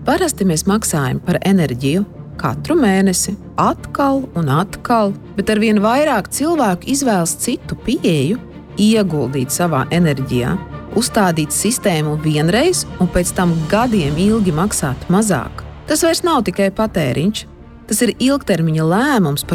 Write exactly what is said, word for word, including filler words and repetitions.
Parasti mēs maksājam par enerģiju katru mēnesi, atkal un atkal, bet arvien vairāk cilvēku izvēlas citu pieeju, ieguldīt savā enerģijā, uzstādīt sistēmu vienreiz un pēc tam gadiem ilgi maksāt mazāk. Tas vairs nav tikai patēriņš, tas ir ilgtermiņa lēmums par